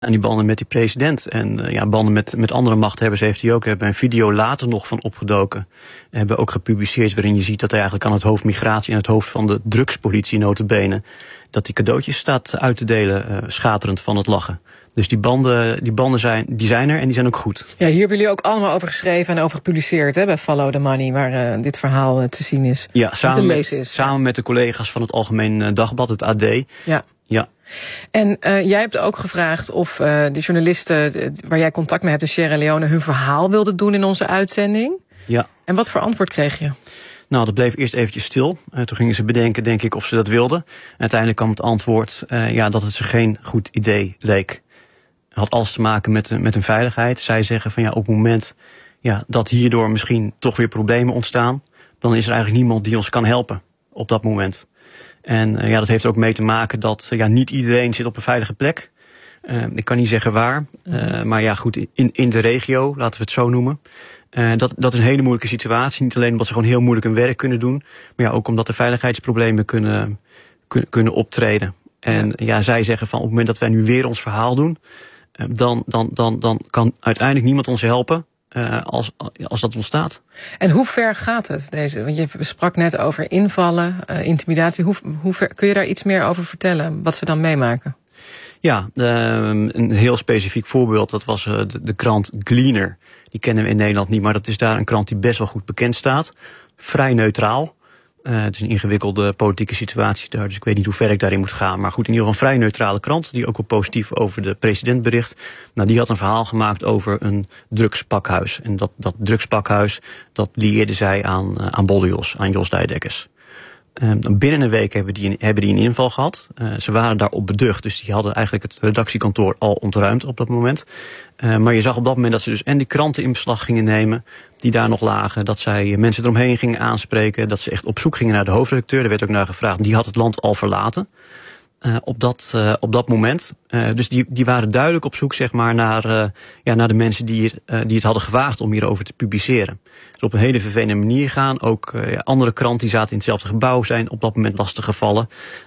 En die banden met die president en banden met andere machthebbers heeft hij ook. We hebben een video later nog van opgedoken. We hebben ook gepubliceerd waarin je ziet dat hij eigenlijk aan het hoofd migratie en het hoofd van de drugspolitie nota bene, dat hij cadeautjes staat uit te delen, schaterend van het lachen. Dus die banden zijn er en die zijn ook goed. Ja, hier hebben jullie ook allemaal over geschreven en over gepubliceerd, hè, bij Follow the Money, waar dit verhaal te zien is. Ja, samen met de collega's van het Algemeen Dagblad, het AD. Ja. Ja. En jij hebt ook gevraagd of de journalisten waar jij contact mee hebt in Sierra Leone hun verhaal wilden doen in onze uitzending. Ja. En wat voor antwoord kreeg je? Nou, dat bleef eerst eventjes stil. Toen gingen ze bedenken, denk ik, of ze dat wilden. En uiteindelijk kwam het antwoord dat het ze geen goed idee leek. Het had alles te maken met hun veiligheid. Zij zeggen van op het moment dat hierdoor misschien toch weer problemen ontstaan, dan is er eigenlijk niemand die ons kan helpen op dat moment. En dat heeft er ook mee te maken dat niet iedereen zit op een veilige plek. Ik kan niet zeggen waar, maar goed, in de regio, laten we het zo noemen. Dat is een hele moeilijke situatie. Niet alleen omdat ze gewoon heel moeilijk hun werk kunnen doen, maar ook omdat er veiligheidsproblemen kunnen optreden. En zij zeggen van op het moment dat wij nu weer ons verhaal doen, dan kan uiteindelijk niemand ons helpen. Als dat ontstaat. En hoe ver gaat het? Want je sprak net over invallen, intimidatie. Hoe ver, kun je daar iets meer over vertellen? Wat ze dan meemaken? Ja, een heel specifiek voorbeeld. Dat was de krant Gleaner. Die kennen we in Nederland niet, maar dat is daar een krant die best wel goed bekend staat. Vrij neutraal. Het is een ingewikkelde politieke situatie daar, dus ik weet niet hoe ver ik daarin moet gaan. Maar goed, in ieder geval een vrij neutrale krant, die ook wel positief over de president bericht. Nou, die had een verhaal gemaakt over een drugspakhuis. En dat drugspakhuis, dat lieerde zij aan Bolle Jos, aan Jos Dijdekkers. Binnen een week hebben die een inval gehad. Ze waren daarop beducht, dus die hadden eigenlijk het redactiekantoor al ontruimd op dat moment. Maar je zag op dat moment dat ze dus en die kranten in beslag gingen nemen die daar nog lagen, dat zij mensen eromheen gingen aanspreken, dat ze echt op zoek gingen naar de hoofdredacteur. Er werd ook naar gevraagd, die had het land al verlaten. Op dat moment. Dus die waren duidelijk op zoek, zeg maar, naar de mensen die het hadden gewaagd om hierover te publiceren. Dus op een hele vervelende manier gaan. Ook andere kranten die zaten in hetzelfde gebouw zijn op dat moment lastig gevallen.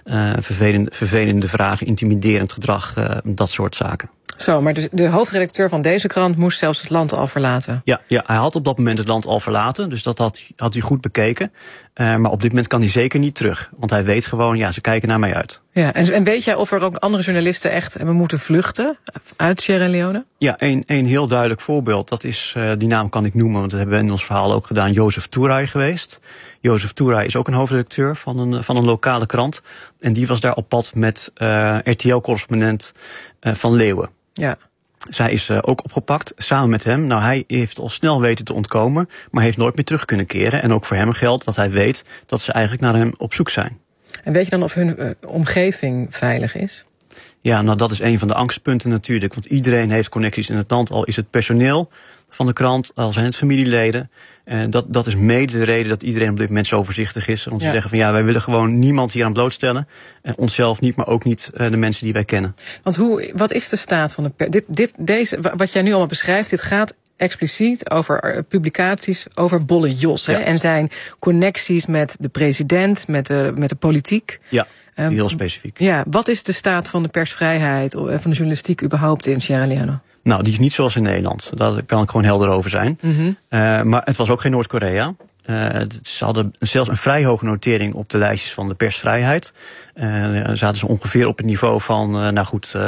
Vervelende vragen, intimiderend gedrag, dat soort zaken. Zo, maar dus de hoofdredacteur van deze krant moest zelfs het land al verlaten. Ja, hij had op dat moment het land al verlaten, dus dat had hij goed bekeken. Maar op dit moment kan hij zeker niet terug. Want hij weet gewoon, ze kijken naar mij uit. Ja, en weet jij of er ook andere journalisten echt hebben moeten vluchten uit Sierra Leone? Ja, een heel duidelijk voorbeeld. Dat is, die naam kan ik noemen, want dat hebben we in ons verhaal ook gedaan, Jozef Touray geweest. Jozef Touray is ook een hoofdredacteur van een lokale krant. En die was daar op pad met RTL-correspondent Van Leeuwen. Ja. Zij is ook opgepakt, samen met hem. Nou, hij heeft al snel weten te ontkomen, maar heeft nooit meer terug kunnen keren. En ook voor hem geldt dat hij weet dat ze eigenlijk naar hem op zoek zijn. En weet je dan of hun omgeving veilig is? Ja, nou dat is een van de angstpunten natuurlijk. Want iedereen heeft connecties in het land, al is het personeel van de krant, al zijn het familieleden. Dat is mede de reden dat iedereen op dit moment zo voorzichtig is. Want ze zeggen van wij willen gewoon niemand hier aan blootstellen. Onszelf niet, maar ook niet de mensen die wij kennen. Want wat is de staat van de deze wat jij nu allemaal beschrijft, dit gaat expliciet over publicaties over Bolle Jos. Hè? En zijn connecties met de president, met de politiek. Ja, heel specifiek. Ja, wat is de staat van de persvrijheid, van de journalistiek überhaupt in Sierra Leone? Nou, die is niet zoals in Nederland. Daar kan ik gewoon helder over zijn. Mm-hmm. Maar het was ook geen Noord-Korea. Ze hadden zelfs een vrij hoge notering op de lijstjes van de persvrijheid. Zaten ze ongeveer op het niveau van,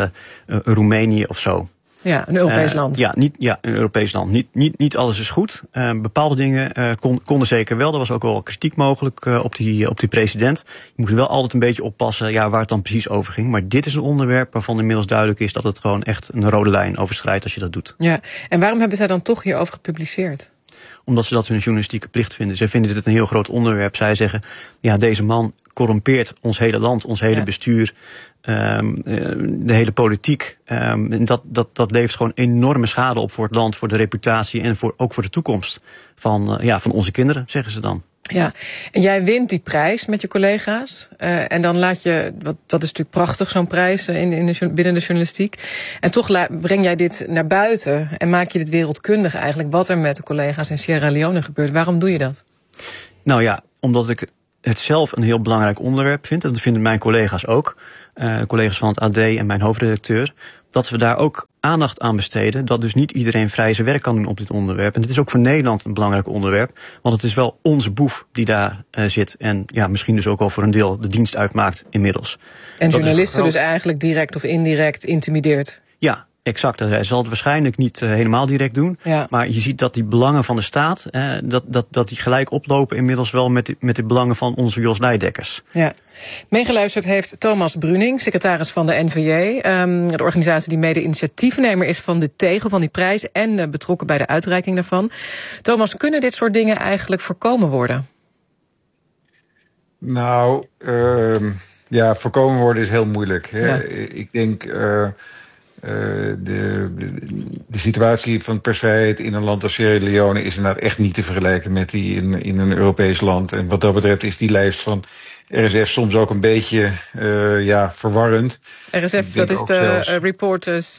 Roemenië of zo. Ja, een Europees land. Een Europees land. Niet alles is goed. Bepaalde dingen konden zeker wel. Er was ook wel kritiek mogelijk op die president. Je moest wel altijd een beetje oppassen waar het dan precies over ging. Maar dit is een onderwerp waarvan inmiddels duidelijk is dat het gewoon echt een rode lijn overschrijdt als je dat doet. Ja, en waarom hebben zij dan toch hierover gepubliceerd? Omdat ze dat hun journalistieke plicht vinden. Zij vinden dit een heel groot onderwerp. Zij zeggen, deze man corrompeert ons hele land, ons hele bestuur, de hele politiek. En dat levert gewoon enorme schade op voor het land, voor de reputatie en ook voor de toekomst van onze kinderen, zeggen ze dan. Ja, en jij wint die prijs met je collega's. En dan laat je, dat is natuurlijk prachtig, zo'n prijs binnen de journalistiek. En toch breng jij dit naar buiten en maak je dit wereldkundig eigenlijk, wat er met de collega's in Sierra Leone gebeurt. Waarom doe je dat? Nou ja, omdat ik het zelf een heel belangrijk onderwerp vind. En dat vinden mijn collega's ook. Collega's van het AD en mijn hoofdredacteur. dat we daar ook aandacht aan besteden. Dat dus niet iedereen vrij zijn werk kan doen op dit onderwerp. En het is ook voor Nederland een belangrijk onderwerp. Want het is wel onze boef die daar zit. En misschien dus ook wel voor een deel de dienst uitmaakt inmiddels. En journalisten dus eigenlijk direct of indirect intimideert. Ja, exact. Hij zal het waarschijnlijk niet helemaal direct doen. Ja. Maar je ziet dat die belangen van de staat, dat die gelijk oplopen inmiddels wel met de belangen van onze Jos Leidekkers. Ja. Meegeluisterd heeft Thomas Bruning, secretaris van de NVJ. De organisatie die mede initiatiefnemer is van de tegel van die prijs en betrokken bij de uitreiking daarvan. Thomas, kunnen dit soort dingen eigenlijk voorkomen worden? Nou, voorkomen worden is heel moeilijk. Hè? Ja. Ik denk de situatie van persvrijheid in een land als Sierra Leone is inderdaad echt niet te vergelijken met die in een Europees land. En wat dat betreft is die lijst van RSF soms ook een beetje verwarrend. RSF, dat is de Reporters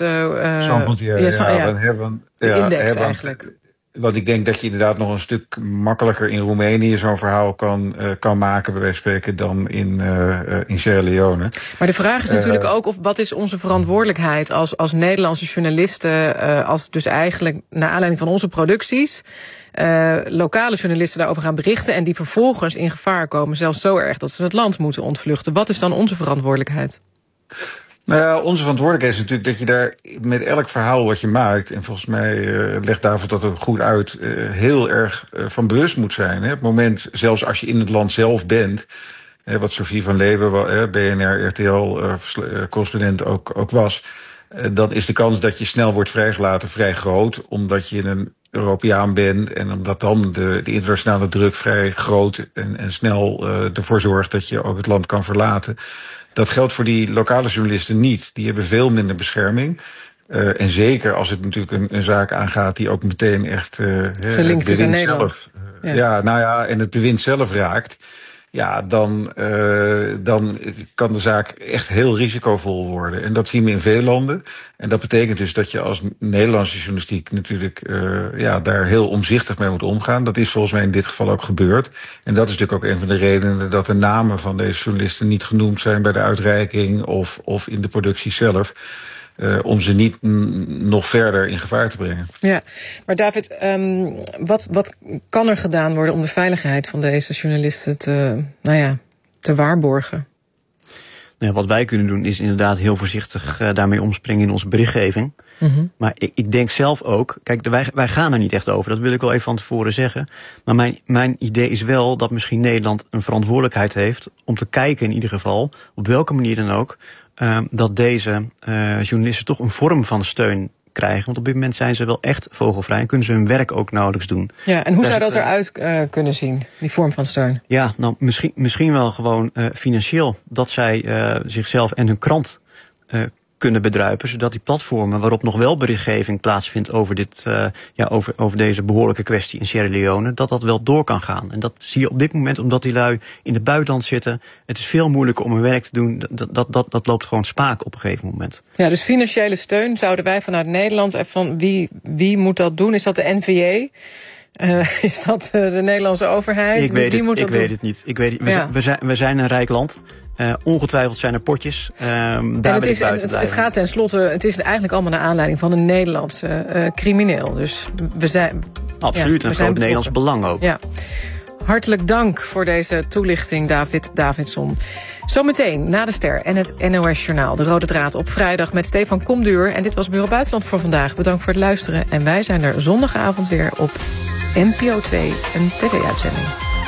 de index eigenlijk. Want ik denk dat je inderdaad nog een stuk makkelijker in Roemenië zo'n verhaal kan maken, bij wijze van spreken, dan in Sierra Leone. Maar de vraag is natuurlijk ook wat is onze verantwoordelijkheid als Nederlandse journalisten, als dus eigenlijk naar aanleiding van onze producties lokale journalisten daarover gaan berichten en die vervolgens in gevaar komen, zelfs zo erg dat ze het land moeten ontvluchten. Wat is dan onze verantwoordelijkheid? Nou ja, onze verantwoordelijkheid is natuurlijk dat je daar met elk verhaal wat je maakt, en volgens mij legt David dat ook goed uit, heel erg van bewust moet zijn. Hè? Op het moment, zelfs als je in het land zelf bent, wat Sophie van Leeuwen, BNR, RTL-correspondent ook was, dan is de kans dat je snel wordt vrijgelaten vrij groot, omdat je een Europeaan bent en omdat dan de internationale druk vrij groot en snel ervoor zorgt dat je ook het land kan verlaten. Dat geldt voor die lokale journalisten niet. Die hebben veel minder bescherming. En zeker als het natuurlijk een zaak aangaat die ook meteen echt gelinkt is aan Nederland. En het bewind zelf raakt. Ja, dan kan de zaak echt heel risicovol worden. En dat zien we in veel landen. En dat betekent dus dat je als Nederlandse journalistiek natuurlijk daar heel omzichtig mee moet omgaan. Dat is volgens mij in dit geval ook gebeurd. En dat is natuurlijk ook een van de redenen dat de namen van deze journalisten niet genoemd zijn bij de uitreiking of in de productie zelf. Om ze niet nog verder in gevaar te brengen. Ja, maar David, wat kan er gedaan worden om de veiligheid van deze journalisten te waarborgen? Nou, wat wij kunnen doen is inderdaad heel voorzichtig daarmee omspringen in onze berichtgeving. Mm-hmm. Maar ik denk zelf ook, kijk, wij gaan er niet echt over. Dat wil ik wel even van tevoren zeggen. Maar mijn idee is wel dat misschien Nederland een verantwoordelijkheid heeft om te kijken in ieder geval, op welke manier dan ook, dat deze journalisten toch een vorm van steun krijgen. Want op dit moment zijn ze wel echt vogelvrij en kunnen ze hun werk ook nauwelijks doen. Ja, en hoe zou dat eruit kunnen zien, die vorm van steun? Ja, nou misschien wel gewoon financieel. Dat zij zichzelf en hun krant kunnen bedruipen, zodat die platformen waarop nog wel berichtgeving plaatsvindt over over deze behoorlijke kwestie in Sierra Leone, dat wel door kan gaan. En dat zie je op dit moment, omdat die lui in het buitenland zitten. Het is veel moeilijker om hun werk te doen. Dat loopt gewoon spaak op een gegeven moment. Ja, dus financiële steun zouden wij vanuit Nederland, van wie moet dat doen? Is dat de NVJ? Is dat de Nederlandse overheid? Ik weet het niet. We zijn een rijk land. Ongetwijfeld zijn er potjes. Het gaat tenslotte, het is eigenlijk allemaal naar aanleiding van een Nederlandse crimineel. Dus we zijn absoluut een groot Nederlands belang ook. Ja. Hartelijk dank voor deze toelichting, David Davidson. Zometeen na de Ster en het NOS Journaal, de Rode Draad op vrijdag met Stefan Komduur. En dit was Bureau Buitenland voor vandaag. Bedankt voor het luisteren. En wij zijn er zondagavond weer op NPO 2, een tv-uitzending.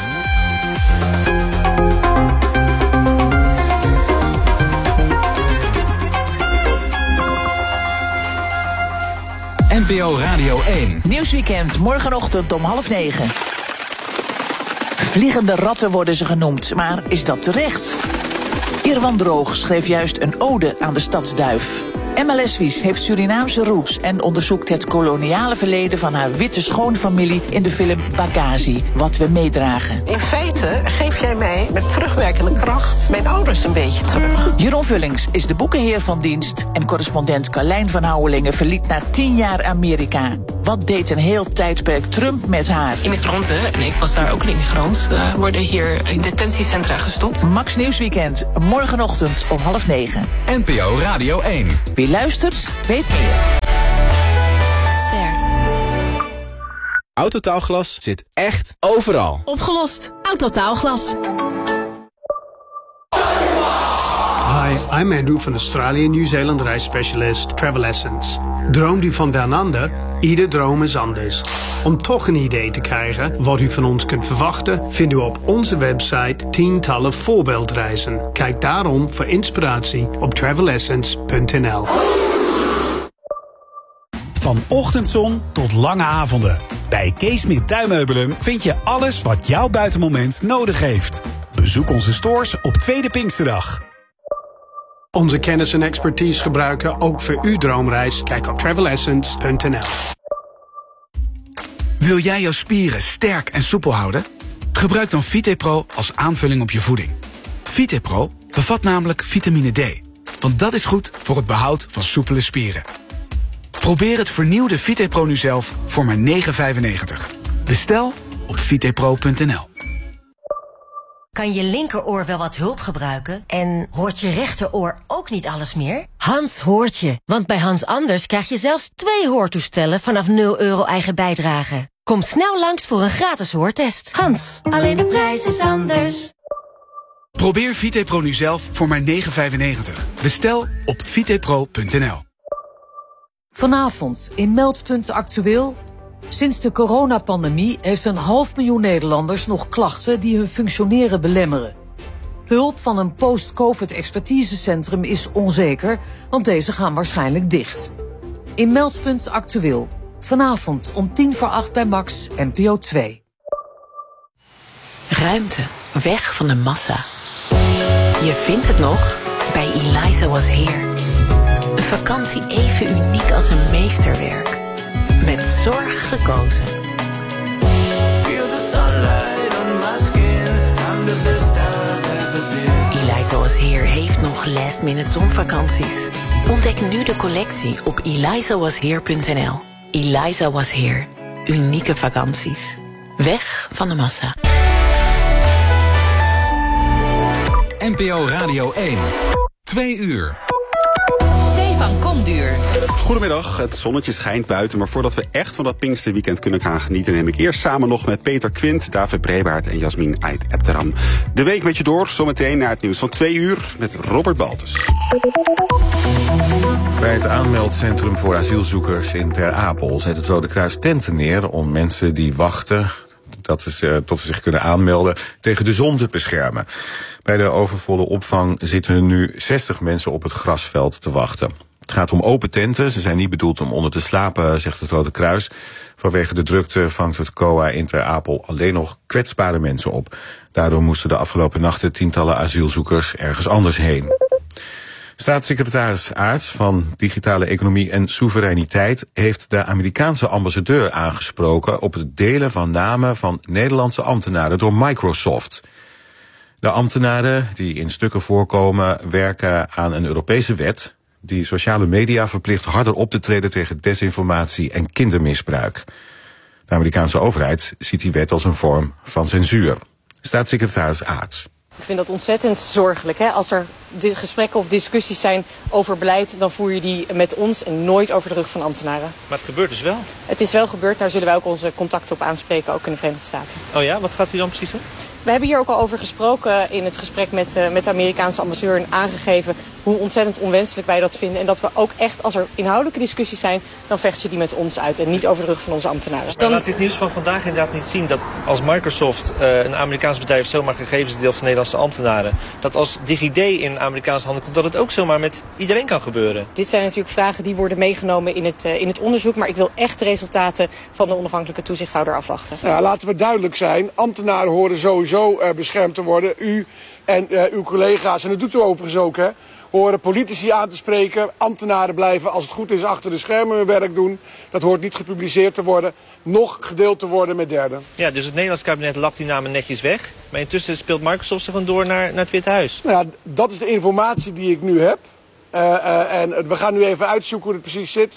NPO Radio 1. Nieuwsweekend, morgenochtend om 8:30. Vliegende ratten worden ze genoemd, maar is dat terecht? Irwan Droog schreef juist een ode aan de stadsduif. Emma Leswies heeft Surinaamse roots en onderzoekt het koloniale verleden van haar witte schoonfamilie in de film Bagazi, Wat we meedragen. In feite geef jij mij met terugwerkende kracht mijn ouders een beetje terug. Jeroen Vullings is de boekenheer van dienst en correspondent Carlijn van Houwelingen verliet na 10 jaar Amerika. Wat deed een heel tijdperk Trump met haar? Immigranten, en ik was daar ook een immigrant, worden hier in detentiecentra gestopt. Max Nieuwsweekend, morgenochtend om 8:30. NPO Radio 1. Wie luistert, weet meer. Autotaalglas zit echt overal. Opgelost. Autotaalglas. Hi, I'm Andrew van Australië Nieuw-Zeeland reisspecialist Travel Essence. Droomt u van down under? Ieder droom is anders. Om toch een idee te krijgen wat u van ons kunt verwachten, vindt u op onze website tientallen voorbeeldreizen. Kijk daarom voor inspiratie op travelessence.nl. Van ochtendzon tot lange avonden. Bij Kees Smit Tuinmeubelen vind je alles wat jouw buitenmoment nodig heeft. Bezoek onze stores op Tweede Pinksterdag. Onze kennis en expertise gebruiken ook voor uw droomreis. Kijk op travelessence.nl. Wil jij jouw spieren sterk en soepel houden? Gebruik dan VitePro als aanvulling op je voeding. VitePro bevat namelijk vitamine D. Want dat is goed voor het behoud van soepele spieren. Probeer het vernieuwde VitePro nu zelf voor maar €9,95. Bestel op vitepro.nl. Kan je linkeroor wel wat hulp gebruiken? En hoort je rechteroor ook niet alles meer? Hans hoort je, want bij Hans Anders krijg je zelfs 2 hoortoestellen vanaf €0 eigen bijdrage. Kom snel langs voor een gratis hoortest. Hans, alleen de prijs is anders. Probeer VitePro nu zelf voor maar €9,95. Bestel op vitepro.nl. Vanavond in Meldpunt Actueel. Sinds de coronapandemie heeft 500.000 Nederlanders nog klachten die hun functioneren belemmeren. Hulp van een post-covid expertisecentrum is onzeker, want deze gaan waarschijnlijk dicht. In Meldpunt Actueel. Vanavond om 7:50 bij Max, NPO 2. Ruimte, weg van de massa. Je vindt het nog bij Eliza Was Here. Een vakantie even uniek als een meesterwerk. Met zorg gekozen. Eliza Was Here heeft nog last-minute zonvakanties. Ontdek nu de collectie op elizawasheer.nl. Eliza Was Here. Unieke vakanties. Weg van de massa. NPO Radio 1. 2 uur. Stefan Komduur. Goedemiddag, het zonnetje schijnt buiten, maar voordat we echt van dat Pinksterweekend kunnen gaan genieten, neem ik eerst samen nog met Peter Quint, David Brebaert en Jasmin Ait Ebteram de week met je door. Zometeen naar het nieuws van 2 uur met Robert Baltus. Bij het aanmeldcentrum voor asielzoekers in Ter Apel zet het Rode Kruis tenten neer om mensen die wachten tot ze zich kunnen aanmelden tegen de zon te beschermen. Bij de overvolle opvang zitten er nu 60 mensen op het grasveld te wachten. Het gaat om open tenten, ze zijn niet bedoeld om onder te slapen, zegt het Rode Kruis. Vanwege de drukte vangt het COA in Ter Apel alleen nog kwetsbare mensen op. Daardoor moesten de afgelopen nachten tientallen asielzoekers ergens anders heen. Staatssecretaris Aerts van Digitale Economie en Soevereiniteit heeft de Amerikaanse ambassadeur aangesproken op het delen van namen van Nederlandse ambtenaren door Microsoft. De ambtenaren die in stukken voorkomen werken aan een Europese wet die sociale media verplicht harder op te treden tegen desinformatie en kindermisbruik. De Amerikaanse overheid ziet die wet als een vorm van censuur. Staatssecretaris Aerts. Ik vind dat ontzettend zorgelijk. Hè? Als er gesprekken of discussies zijn over beleid, dan voer je die met ons en nooit over de rug van ambtenaren. Maar het gebeurt dus wel? Het is wel gebeurd, daar zullen wij ook onze contacten op aanspreken, ook in de Verenigde Staten. Oh ja, wat gaat u dan precies doen? We hebben hier ook al over gesproken in het gesprek met de Amerikaanse ambassadeur en aangegeven hoe ontzettend onwenselijk wij dat vinden. En dat we ook echt, als er inhoudelijke discussies zijn, dan vecht je die met ons uit en niet over de rug van onze ambtenaren. Maar laat dit nieuws van vandaag inderdaad niet zien dat als Microsoft, een Amerikaans bedrijf, zomaar gegevens deelt van Nederlandse ambtenaren, dat als DigiD in Amerikaanse handen komt, dat het ook zomaar met iedereen kan gebeuren. Dit zijn natuurlijk vragen die worden meegenomen in het onderzoek, maar ik wil echt de resultaten van de onafhankelijke toezichthouder afwachten. Ja, laten we duidelijk zijn, ambtenaren horen sowieso beschermd te worden. U en uw collega's, en dat doet u overigens ook, hè, horen politici aan te spreken. Ambtenaren blijven, als het goed is, achter de schermen hun werk doen. Dat hoort niet gepubliceerd te worden, nog gedeeld te worden met derden. Ja, dus het Nederlands kabinet lapt die namen netjes weg. Maar intussen speelt Microsoft zich gewoon door naar het Witte Huis. Nou ja, dat is de informatie die ik nu heb. En we gaan nu even uitzoeken hoe het precies zit.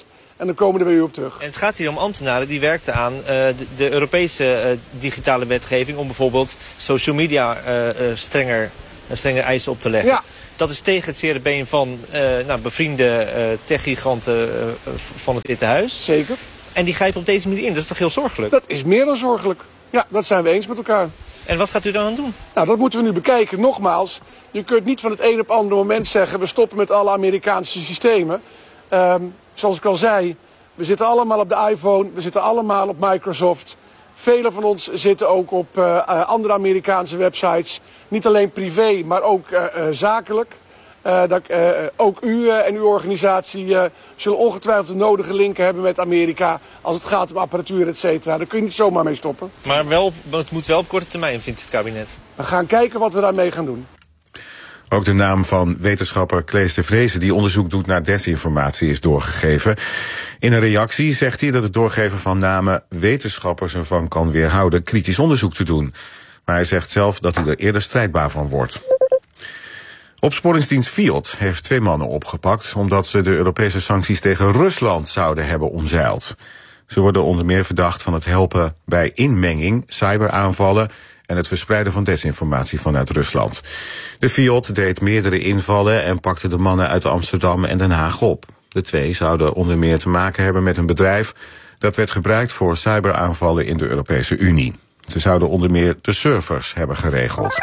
en dan komen we er bij u op terug. En het gaat hier om ambtenaren die werkten aan de Europese digitale wetgeving om bijvoorbeeld social media strenger eisen op te leggen. Ja. Dat is tegen het zere been van bevriende techgiganten van het Witte Huis. Zeker. En die grijpen op deze manier in. Dat is toch heel zorgelijk? Dat is meer dan zorgelijk. Ja, dat zijn we eens met elkaar. En wat gaat u dan aan doen? Nou, dat moeten we nu bekijken. Nogmaals, je kunt niet van het een op het andere moment zeggen... we stoppen met alle Amerikaanse systemen. Zoals ik al zei, we zitten allemaal op de iPhone, we zitten allemaal op Microsoft. Velen van ons zitten ook op andere Amerikaanse websites. Niet alleen privé, maar ook zakelijk. Ook u en uw organisatie zullen ongetwijfeld de nodige linken hebben met Amerika... als het gaat om apparatuur, et cetera. Daar kun je niet zomaar mee stoppen. Maar het moet wel op korte termijn, vindt het kabinet. We gaan kijken wat we daarmee gaan doen. Ook de naam van wetenschapper Klees de Vreese, die onderzoek doet naar desinformatie, is doorgegeven. In een reactie zegt hij dat het doorgeven van namen wetenschappers ervan kan weerhouden kritisch onderzoek te doen. Maar hij zegt zelf dat hij er eerder strijdbaar van wordt. Opsporingsdienst FIOD heeft 2 mannen opgepakt omdat ze de Europese sancties tegen Rusland zouden hebben omzeild. Ze worden onder meer verdacht van het helpen bij inmenging, cyberaanvallen en het verspreiden van desinformatie vanuit Rusland. De FIOD deed meerdere invallen en pakte de mannen uit Amsterdam en Den Haag op. De 2 zouden onder meer te maken hebben met een bedrijf dat werd gebruikt voor cyberaanvallen in de Europese Unie. Ze zouden onder meer de servers hebben geregeld.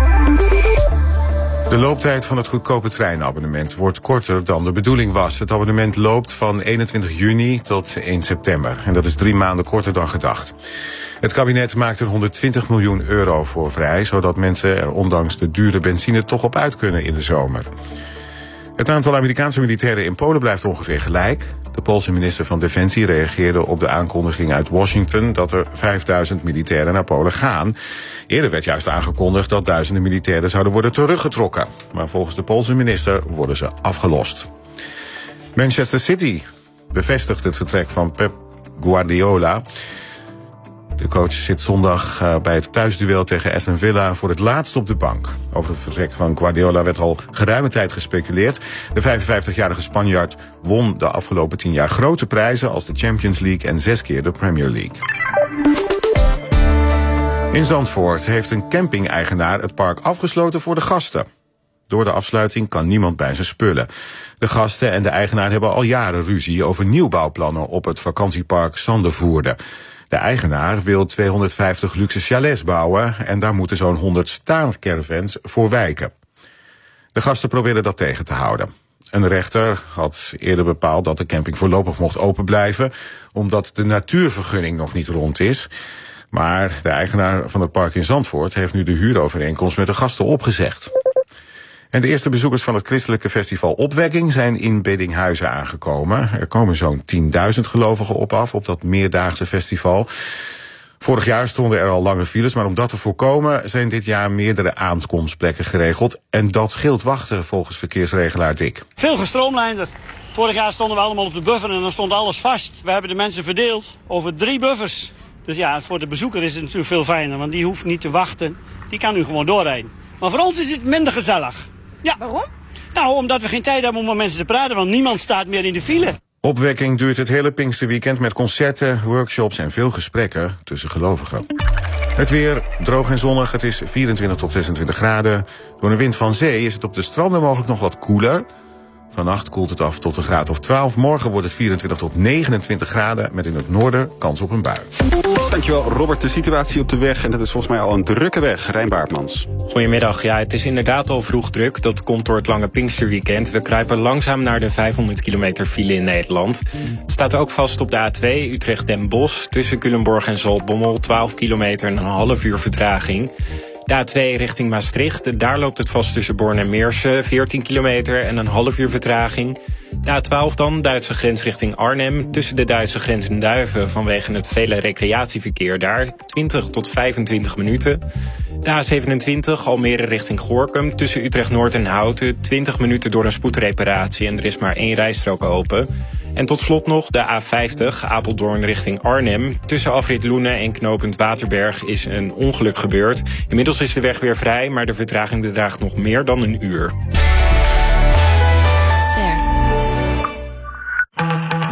De looptijd van het goedkope treinabonnement wordt korter dan de bedoeling was. Het abonnement loopt van 21 juni tot 1 september. En dat is 3 maanden korter dan gedacht. Het kabinet maakt er 120 miljoen euro voor vrij, zodat mensen er ondanks de dure benzine toch op uit kunnen in de zomer. Het aantal Amerikaanse militairen in Polen blijft ongeveer gelijk. De Poolse minister van Defensie reageerde op de aankondiging uit Washington dat er 5000 militairen naar Polen gaan. Eerder werd juist aangekondigd dat duizenden militairen zouden worden teruggetrokken. Maar volgens de Poolse minister worden ze afgelost. Manchester City bevestigt het vertrek van Pep Guardiola. De coach zit zondag bij het thuisduel tegen Aston Villa voor het laatst op de bank. Over het vertrek van Guardiola werd al geruime tijd gespeculeerd. De 55-jarige Spanjaard won de afgelopen 10 jaar grote prijzen als de Champions League en 6 keer de Premier League. In Zandvoort heeft een camping-eigenaar het park afgesloten voor de gasten. Door de afsluiting kan niemand bij zijn spullen. De gasten en de eigenaar hebben al jaren ruzie over nieuwbouwplannen op het vakantiepark Sandervoerde. De eigenaar wil 250 luxe chalets bouwen en daar moeten zo'n 100 staancaravans voor wijken. De gasten probeerden dat tegen te houden. Een rechter had eerder bepaald dat de camping voorlopig mocht open blijven, omdat de natuurvergunning nog niet rond is. Maar de eigenaar van het park in Zandvoort heeft nu de huurovereenkomst met de gasten opgezegd. En de eerste bezoekers van het christelijke festival Opwekking zijn in Bedinghuizen aangekomen. Er komen zo'n 10.000 gelovigen op af op dat meerdaagse festival. Vorig jaar stonden er al lange files, maar om dat te voorkomen zijn dit jaar meerdere aankomstplekken geregeld. En dat scheelt wachten volgens verkeersregelaar Dick. Veel gestroomlijnder. Vorig jaar stonden we allemaal op de buffer en dan stond alles vast. We hebben de mensen verdeeld over 3 buffers. Dus ja, voor de bezoeker is het natuurlijk veel fijner, want die hoeft niet te wachten. Die kan nu gewoon doorrijden. Maar voor ons is het minder gezellig. Ja. Waarom? Nou, omdat we geen tijd hebben om met mensen te praten, want niemand staat meer in de file. Opwekking duurt het hele Pinksterweekend met concerten, workshops en veel gesprekken tussen gelovigen. Het weer droog en zonnig, het is 24 tot 26 graden. Door een wind van zee is het op de stranden mogelijk nog wat koeler. Vannacht koelt het af tot een graad of 12. Morgen wordt het 24 tot 29 graden met in het noorden kans op een bui. Dankjewel Robert. De situatie op de weg, en dat is volgens mij al een drukke weg. Rijn Baartmans. Goedemiddag. Ja, het is inderdaad al vroeg druk. Dat komt door het lange Pinksterweekend. We kruipen langzaam naar de 500 kilometer file in Nederland. Het staat ook vast op de A2 Utrecht-Den Bosch. Tussen Culemborg en Zaltbommel 12 kilometer en een half uur vertraging. De A2 richting Maastricht, daar loopt het vast tussen Born en Meersen, 14 kilometer en een half uur vertraging. De A12 dan, Duitse grens richting Arnhem, tussen de Duitse grens en Duiven vanwege het vele recreatieverkeer daar, 20 tot 25 minuten. De A27, Almere richting Goorkum, tussen Utrecht-Noord en Houten, 20 minuten door een spoedreparatie en er is maar 1 rijstrook open. En tot slot nog de A50, Apeldoorn richting Arnhem. Tussen afrit Loenen en knooppunt Waterberg is een ongeluk gebeurd. Inmiddels is de weg weer vrij, maar de vertraging bedraagt nog meer dan een uur.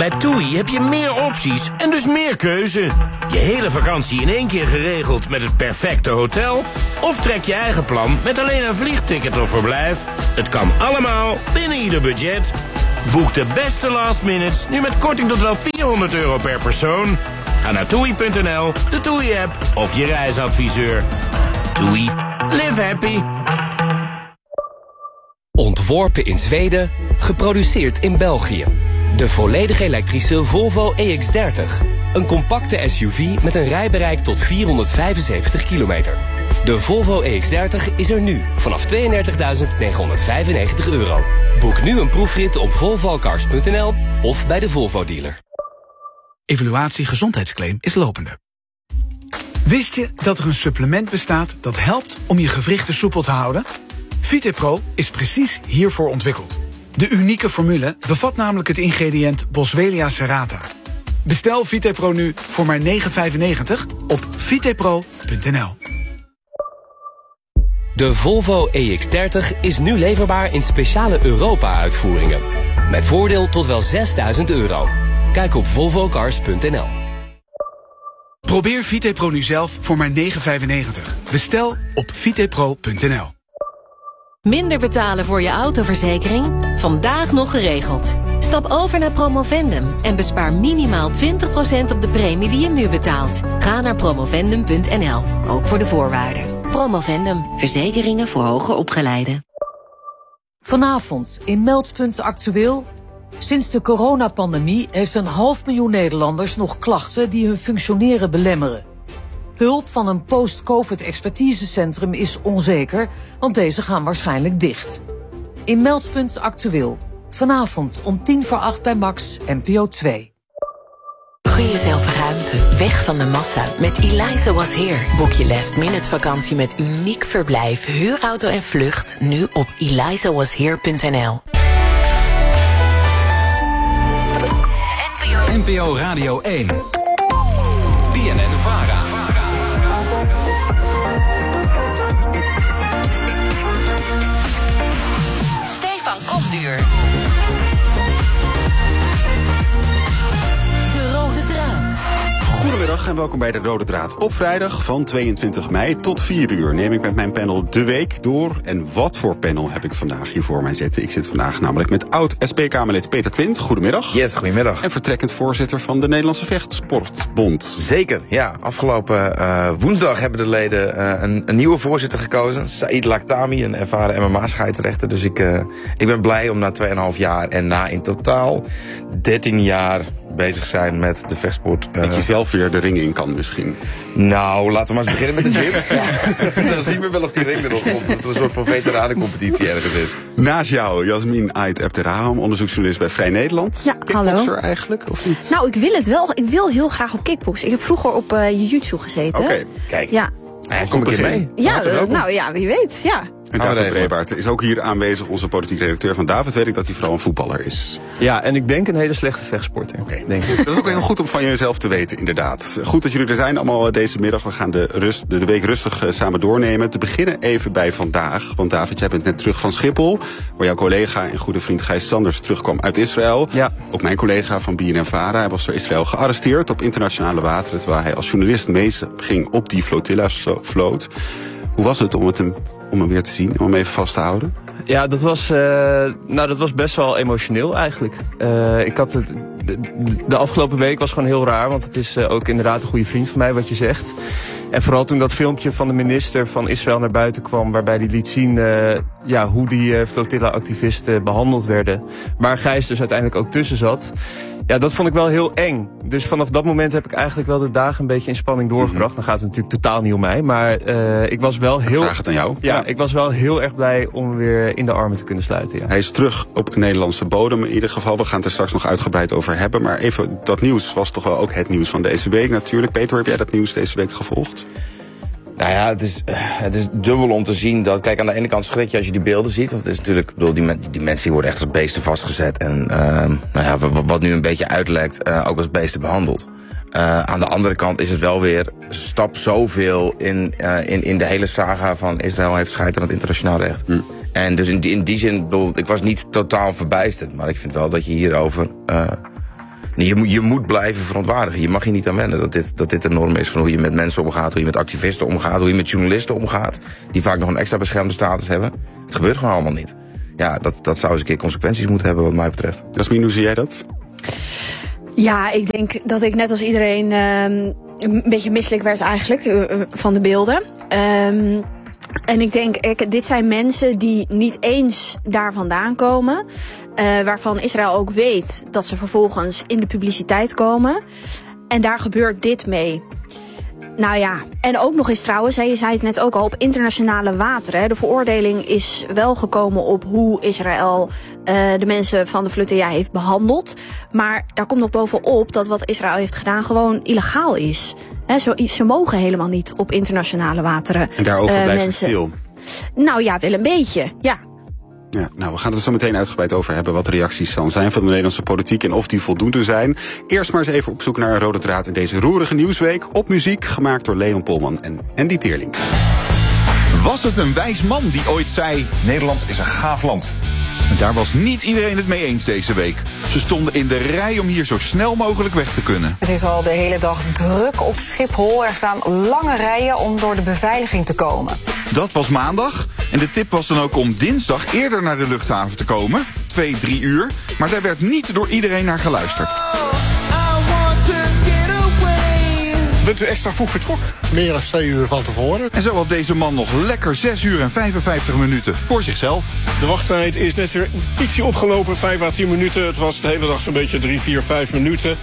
Bij TUI heb je meer opties en dus meer keuze. Je hele vakantie in één keer geregeld met het perfecte hotel? Of trek je eigen plan met alleen een vliegticket of verblijf? Het kan allemaal binnen ieder budget. Boek de beste last minutes nu met korting tot wel €400 per persoon. Ga naar TUI.nl, de TUI-app of je reisadviseur. TUI. Live happy. Ontworpen in Zweden, geproduceerd in België. De volledig elektrische Volvo EX30. Een compacte SUV met een rijbereik tot 475 kilometer. De Volvo EX30 is er nu vanaf €32.995. Boek nu een proefrit op volvocars.nl of bij de Volvo dealer. Evaluatie gezondheidsclaim is lopende. Wist je dat er een supplement bestaat dat helpt om je gewrichten soepel te houden? VitePro is precies hiervoor ontwikkeld. De unieke formule bevat namelijk het ingrediënt Boswellia serrata. Bestel VitePro nu voor maar €9,95 op vitepro.nl. De Volvo EX30 is nu leverbaar in speciale Europa-uitvoeringen. Met voordeel tot wel €6.000. Kijk op volvocars.nl. Probeer VitePro nu zelf voor maar €9,95. Bestel op vitepro.nl. Minder betalen voor je autoverzekering? Vandaag nog geregeld. Stap over naar Promovendum en bespaar minimaal 20% op de premie die je nu betaalt. Ga naar promovendum.nl, ook voor de voorwaarden. Promovendum, verzekeringen voor hoger opgeleiden. Vanavond in Meldpunt Actueel. Sinds de coronapandemie heeft 500.000 Nederlanders nog klachten die hun functioneren belemmeren. Hulp van een post-COVID-expertisecentrum is onzeker, want deze gaan waarschijnlijk dicht. In Meldpunt Actueel. Vanavond om 7:50 bij Max, NPO 2. Gun jezelf ruimte, weg van de massa. Met Eliza Was Here boek je last-minute vakantie met uniek verblijf, huurauto en vlucht. Nu op elizawashere.nl. NPO Radio 1. BNN-VARA. Stefan Komduur. De rode draad. Goedemiddag en welkom bij de Rode Draad. Op vrijdag van 22 mei tot 4 uur neem ik met mijn panel de week door. En wat voor panel heb ik vandaag hier voor mij zitten? Ik zit vandaag namelijk met oud-SP-Kamerlid Peter Quint. Goedemiddag. Yes, goedemiddag. En vertrekkend voorzitter van de Nederlandse Vechtsportbond. Zeker, ja. Afgelopen woensdag hebben de leden een nieuwe voorzitter gekozen. Saïd Laktami, een ervaren MMA-scheidsrechter. Dus ik ben blij om na 2,5 jaar en na in totaal 13 jaar bezig zijn met de vechtsport. Dat je zelf weer de ring in kan misschien. Nou, laten we maar eens beginnen met de gym. Ja. Dan zien we wel of die ring er nog komt. Dat er een soort van veteranencompetitie ergens is. Naast jou, Jasmin Ait Abderraham, onderzoeksjournalist bij Vrij Nederland. Ja, kickboxer hallo. Eigenlijk, of niet? Nou, ik wil het wel. Ik wil heel graag op kickboxen. Ik heb vroeger op jiu-jitsu gezeten. Oké. Kijk. Ja. Kom een keer mee. Ja, nou ja, wie weet. Ja. En David Brebaert is ook hier aanwezig, onze politiek redacteur. Van David weet ik dat hij vooral een voetballer is. Ja, en ik denk een hele slechte vechtsporter. Oké. Dat is ook heel goed om van jezelf te weten, inderdaad. Goed dat jullie er zijn allemaal deze middag. We gaan de week rustig samen doornemen. Te beginnen even bij vandaag. Want David, jij bent net terug van Schiphol, waar jouw collega en goede vriend Gijs Sanders terugkwam uit Israël. Ja. Ook mijn collega van BNN-VARA. Hij was door Israël gearresteerd op internationale wateren, terwijl hij als journalist mee ging op die flotilla-vloot. Hoe was het om hem weer te zien, om hem even vast te houden? Ja, dat was best wel emotioneel eigenlijk. Ik had de afgelopen week was gewoon heel raar, want het is ook inderdaad een goede vriend van mij, wat je zegt. En vooral toen dat filmpje van de minister van Israël naar buiten kwam, waarbij hij liet zien hoe die flotilla-activisten behandeld werden. Waar Gijs dus uiteindelijk ook tussen zat. Ja, dat vond ik wel heel eng. Dus vanaf dat moment heb ik eigenlijk wel de dagen een beetje in spanning doorgebracht. Dan gaat het natuurlijk totaal niet om mij. Maar ik was wel heel... Ik vraag het aan jou. Ja, ik was wel heel erg blij om hem weer in de armen te kunnen sluiten. Ja. Hij is terug op Nederlandse bodem in ieder geval. We gaan het er straks nog uitgebreid over hebben. Maar even, dat nieuws was toch wel ook het nieuws van deze week natuurlijk. Peter, heb jij dat nieuws deze week gevolgd? Nou ja, het is dubbel om te zien dat... Kijk, aan de ene kant schrik je als je die beelden ziet. Want het is natuurlijk, ik bedoel, die mensen die worden echt als beesten vastgezet. En wat nu een beetje uitlekt, ook als beesten behandeld. Aan de andere kant is het wel weer stap zoveel in de hele saga van Israël heeft scheid aan het internationaal recht. En dus in die zin, bedoel, ik was niet totaal verbijsterd. Maar ik vind wel dat je hierover Je moet blijven verontwaardigen. Je mag je niet aan wennen dat dit de norm is van hoe je met mensen omgaat, hoe je met activisten omgaat, hoe je met journalisten omgaat, die vaak nog een extra beschermde status hebben. Het gebeurt gewoon allemaal niet. Ja, dat zou eens een keer consequenties moeten hebben wat mij betreft. Jasmin, hoe zie jij dat? Ja, ik denk dat ik net als iedereen een beetje misselijk werd eigenlijk van de beelden. En ik denk, dit zijn mensen die niet eens daar vandaan komen. Waarvan Israël ook weet dat ze vervolgens in de publiciteit komen. En daar gebeurt dit mee. Nou ja, en ook nog eens trouwens, je zei het net ook al, op internationale wateren. De veroordeling is wel gekomen op hoe Israël de mensen van de Vluttaya heeft behandeld. Maar daar komt nog bovenop dat wat Israël heeft gedaan gewoon illegaal is. Ze mogen helemaal niet op internationale wateren. En daarover blijft het stil? Nou ja, wel een beetje, ja. Ja, nou, we gaan het er zo meteen uitgebreid over hebben wat de reacties dan zijn van de Nederlandse politiek en of die voldoende zijn. Eerst maar eens even op zoek naar een rode draad in deze roerige nieuwsweek. Op muziek, gemaakt door Leon Polman en Andy Teerlink. Was het een wijs man die ooit zei: Nederland is een gaaf land? Daar was niet iedereen het mee eens deze week. Ze stonden in de rij om hier zo snel mogelijk weg te kunnen. Het is al de hele dag druk op Schiphol. Er staan lange rijen om door de beveiliging te komen. Dat was maandag. En de tip was dan ook om dinsdag eerder naar de luchthaven te komen. 2-3 uur. Maar daar werd niet door iedereen naar geluisterd. Bent u extra vroeg vertrokken? Meer dan 2 uur van tevoren. En zo had deze man nog lekker 6 uur en 55 minuten voor zichzelf. De wachttijd is net weer ietsje opgelopen, 5 à 10 minuten. Het was de hele dag zo'n beetje 3, 4, 5 minuten.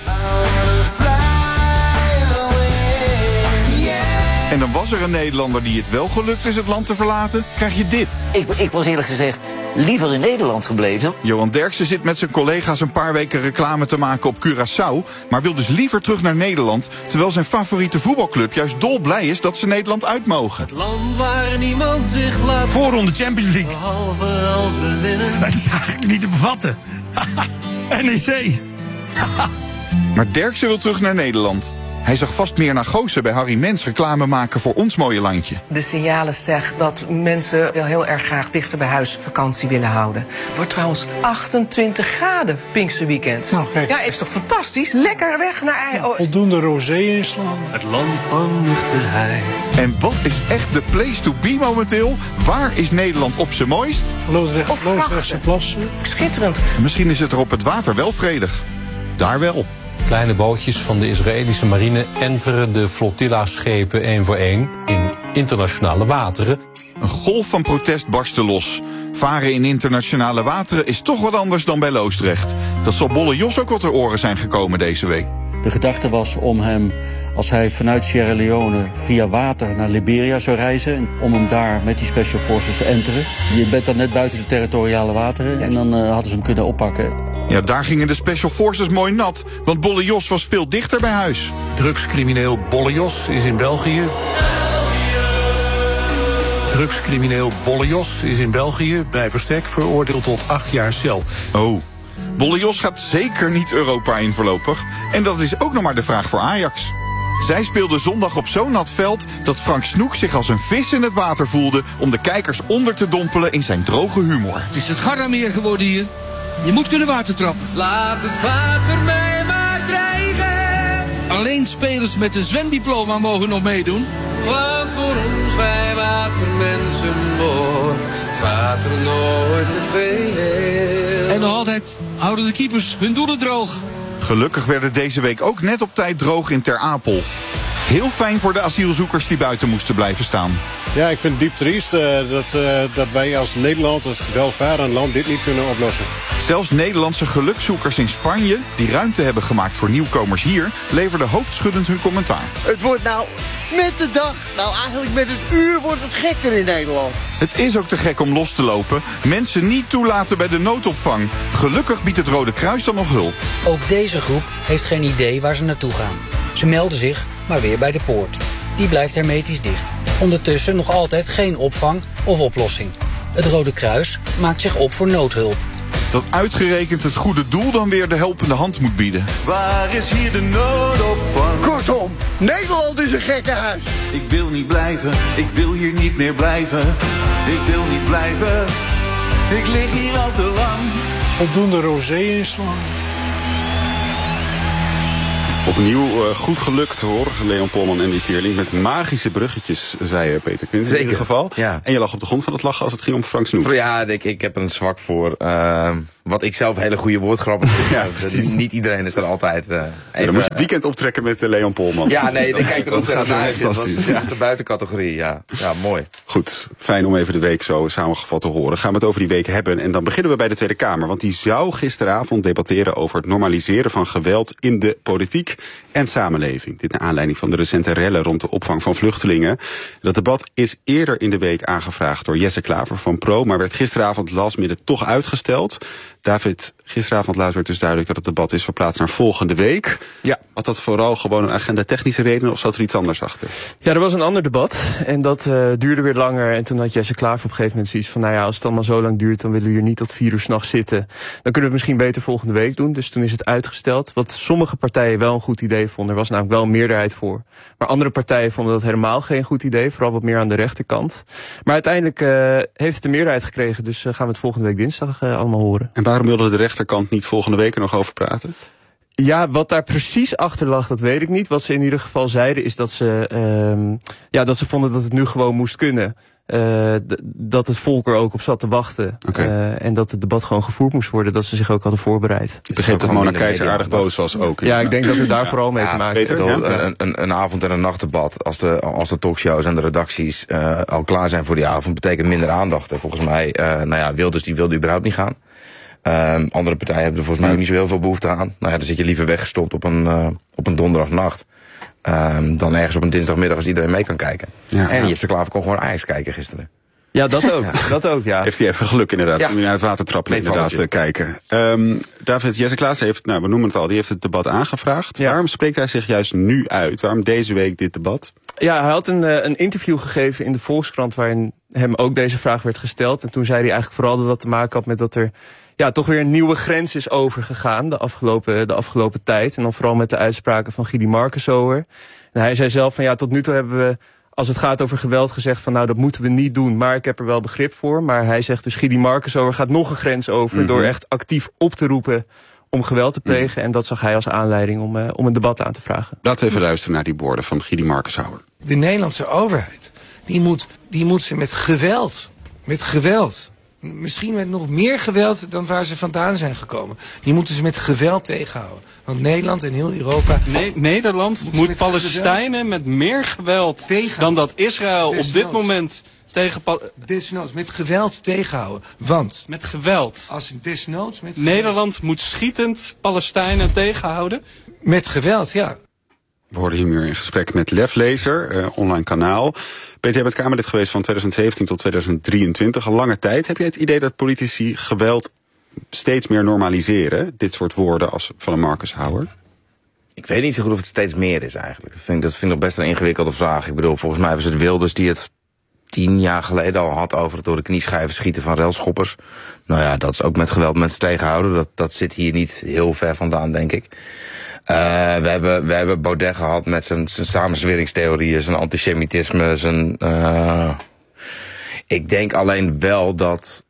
En dan was er een Nederlander die het wel gelukt is het land te verlaten. Krijg je dit. Ik was eerlijk gezegd liever in Nederland gebleven. Johan Derksen zit met zijn collega's een paar weken reclame te maken op Curaçao, maar wil dus liever terug naar Nederland, terwijl zijn favoriete voetbalclub juist dolblij is dat ze Nederland uit mogen. Het land waar niemand zich laat. Voorronde Champions League. Behalve als we winnen. Het is eigenlijk niet te bevatten. NEC. Maar Derksen wil terug naar Nederland. Hij zag vast meer naar Goossen bij Harry Mens reclame maken voor ons mooie landje. De signalen zeggen dat mensen wel heel erg graag dichter bij huis vakantie willen houden. Het wordt trouwens 28 graden Pinksterweekend. Nou, kijk. Ja, is toch fantastisch? Lekker weg naar Voldoende rosé inslaan. Het land van nuchterheid. En wat is echt de place to be momenteel? Waar is Nederland op zijn mooist? Loosdrechtse plassen. Schitterend. Misschien is het er op het water wel vredig. Daar wel. Kleine bootjes van de Israëlische marine enteren de flotilla-schepen 1 voor 1 in internationale wateren. Een golf van protest barstte los. Varen in internationale wateren is toch wat anders dan bij Loosdrecht. Dat zal Bolle Jos ook wat ter oren zijn gekomen deze week. De gedachte was om hem, als hij vanuit Sierra Leone via water naar Liberia zou reizen, om hem daar met die Special Forces te enteren. Je bent dan net buiten de territoriale wateren en dan hadden ze hem kunnen oppakken. Ja, daar gingen de Special Forces mooi nat, want Bolle Jos was veel dichter bij huis. Drugscrimineel Bolle Jos is in België. Drugscrimineel Bolle Jos is in België bij verstek veroordeeld tot 8 jaar cel. Oh, Bolle Jos gaat zeker niet Europa in voorlopig. En dat is ook nog maar de vraag voor Ajax. Zij speelde zondag op zo'n nat veld dat Frank Snoek zich als een vis in het water voelde om de kijkers onder te dompelen in zijn droge humor. Het is het Gardameer geworden hier. Je moet kunnen watertrappen. Laat het water mij maar dreigen. Alleen spelers met een zwemdiploma mogen nog meedoen. Want voor ons wij watermensen wordt het water nooit te veel. En nog altijd houden de keepers hun doelen droog. Gelukkig werd het deze week ook net op tijd droog in Ter Apel. Heel fijn voor de asielzoekers die buiten moesten blijven staan. Ja, ik vind het diep triest dat wij als Nederland, als welvarend land, dit niet kunnen oplossen. Zelfs Nederlandse gelukzoekers in Spanje, die ruimte hebben gemaakt voor nieuwkomers hier, leverden hoofdschuddend hun commentaar. Het wordt nou met de dag, nou eigenlijk met het uur wordt het gekker in Nederland. Het is ook te gek om los te lopen. Mensen niet toelaten bij de noodopvang. Gelukkig biedt het Rode Kruis dan nog hulp. Ook deze groep heeft geen idee waar ze naartoe gaan. Ze melden zich maar weer bij de poort. Die blijft hermetisch dicht. Ondertussen nog altijd geen opvang of oplossing. Het Rode Kruis maakt zich op voor noodhulp. Dat uitgerekend het goede doel dan weer de helpende hand moet bieden. Waar is hier de noodopvang? Kortom, Nederland is een gekkenhuis. Ik wil niet blijven, ik wil hier niet meer blijven. Ik wil niet blijven, ik lig hier al te lang. Voldoende rosé inslaan. Opnieuw goed gelukt hoor, Leon Polman en die Teerlink. Met magische bruggetjes, zei Peter Quint in ieder geval. Ja. En je lag op de grond van het lachen als het ging om Frank Snoek. Ja, ik heb een zwak voor wat ik zelf hele goede woordgrappen vind. Ja, niet iedereen is er altijd even... Dan moet je het weekend optrekken met Leon Polman. Ja, nee, ik kijk er ontzettend naar uit. Dat is de buitencategorie, ja. Ja, mooi. Goed, fijn om even de week zo samengevat te horen. Gaan we het over die week hebben. En dan beginnen we bij de Tweede Kamer. Want die zou gisteravond debatteren over het normaliseren van geweld in de politiek en samenleving. Dit naar aanleiding van de recente rellen rond de opvang van vluchtelingen. Dat debat is eerder in de week aangevraagd door Jesse Klaver van Pro, maar werd gisteravond last minute toch uitgesteld. David, gisteravond laat werd dus duidelijk dat het debat is verplaatst naar volgende week. Ja. Had dat vooral gewoon een agenda-technische reden of zat er iets anders achter? Ja, er was een ander debat en dat duurde weer langer. En toen had Jesse Klaver op een gegeven moment zoiets van, nou ja, als het allemaal zo lang duurt, dan willen we hier niet tot 4 uur 's nachts zitten. Dan kunnen we het misschien beter volgende week doen. Dus toen is het uitgesteld. Wat sommige partijen wel een goed idee vonden. Er was namelijk wel een meerderheid voor. Maar andere partijen vonden dat helemaal geen goed idee. Vooral wat meer aan de rechterkant. Maar uiteindelijk heeft het een meerderheid gekregen. Dus gaan we het volgende week dinsdag allemaal horen. En waarom wilde de rechterkant niet volgende week er nog over praten? Ja, wat daar precies achter lag, dat weet ik niet. Wat ze in ieder geval zeiden is dat ze, dat ze vonden dat het nu gewoon moest kunnen. Dat het volk er ook op zat te wachten. Okay. En dat het debat gewoon gevoerd moest worden. Dat ze zich ook hadden voorbereid. Ik begreep dat Mona Keizer aardig boos was ook. Ja, ik denk dat het daar vooral mee te maken heeft. Een avond- en een nachtdebat. Als de talkshows en de redacties al klaar zijn voor die avond, betekent minder aandacht. En volgens mij, Wilders die wilde überhaupt niet gaan. Andere partijen hebben er volgens mij ook niet zo heel veel behoefte aan. Nou ja, dan zit je liever weggestopt op een donderdagnacht. Dan ergens op een dinsdagmiddag als iedereen mee kan kijken. Ja, en Jesse Klaver kon gewoon Ajax kijken gisteren. Ja, dat ook. Dat ook, ja. Heeft hij even geluk inderdaad, om naar het watertrappen inderdaad kijken. David, Jesse Klaas heeft, we noemen het al, die heeft het debat aangevraagd. Ja. Waarom spreekt hij zich juist nu uit? Waarom deze week dit debat? Ja, hij had een interview gegeven in de Volkskrant waarin hem ook deze vraag werd gesteld. En toen zei hij eigenlijk vooral dat dat te maken had met dat er toch weer een nieuwe grens is overgegaan de afgelopen tijd. En dan vooral met de uitspraken van Guidy Markensower. En hij zei zelf van tot nu toe hebben we, als het gaat over geweld, gezegd van dat moeten we niet doen, maar ik heb er wel begrip voor. Maar hij zegt dus Guidy Markensower gaat nog een grens over door echt actief op te roepen om geweld te plegen. En dat zag hij als aanleiding om een debat aan te vragen. Laten we even luisteren naar die woorden van Guidy Markensower. De Nederlandse overheid, die moet ze met geweld, misschien met nog meer geweld dan waar ze vandaan zijn gekomen. Die moeten ze met geweld tegenhouden. Want Nederland en heel Europa... Nederland moet Palestijnen met meer geweld dan dat Israël op dit moment tegen... Desnoods, met geweld tegenhouden. Want... Met geweld. Als desnoods met geweld. Nederland moet schietend Palestijnen tegenhouden. Met geweld, ja. We hoorden hier in gesprek met Lef Lezer, online kanaal. Peter, jij bent Kamerlid geweest van 2017 tot 2023, een lange tijd. Heb jij het idee dat politici geweld steeds meer normaliseren? Dit soort woorden als van een Markensower? Ik weet niet zo goed of het steeds meer is eigenlijk. Dat vind ik best een ingewikkelde vraag. Ik bedoel, volgens mij was het Wilders die het 10 jaar geleden al had over het door de knieschijven schieten van relschoppers. Nou ja, dat is ook met geweld mensen tegenhouden. Dat zit hier niet heel ver vandaan, denk ik. We hebben Baudet gehad met zijn samenzweringstheorieën, zijn antisemitisme, ik denk alleen wel dat